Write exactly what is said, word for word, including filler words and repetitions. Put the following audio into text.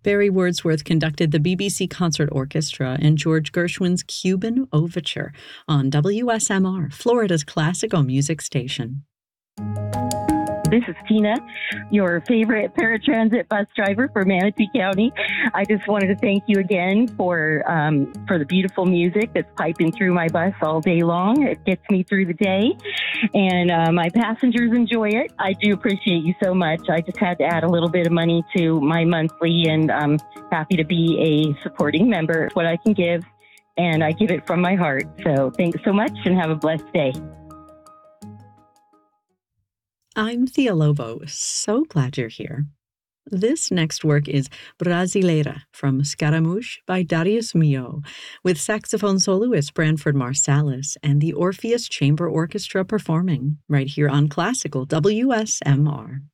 Barry Wordsworth conducted the B B C Concert Orchestra in George Gershwin's Cuban Overture on W S M R, Florida's classical music station. This is Tina, your favorite paratransit bus driver for Manatee County. I just wanted to thank you again for um, for the beautiful music that's piping through my bus all day long. It gets me through the day, and uh, my passengers enjoy it. I do appreciate you so much. I just had to add a little bit of money to my monthly, and I'm happy to be a supporting member. It's what I can give, and I give it from my heart. So thanks so much, and have a blessed day. I'm Thea Lobo. So glad you're here. This next work is Brasileira from Scaramouche by Darius Milhaud, with saxophone soloist Branford Marsalis and the Orpheus Chamber Orchestra performing right here on Classical W S M R.